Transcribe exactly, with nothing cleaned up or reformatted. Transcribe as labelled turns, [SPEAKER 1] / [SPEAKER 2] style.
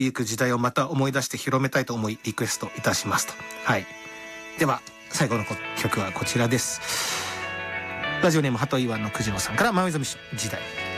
[SPEAKER 1] ゆく時代をまた思い出して広めたいと思いリクエストいたしますと。はい。では最後の曲はこちらです。ラジオネーム鳩岩の九次郎さんから、豆粒時代。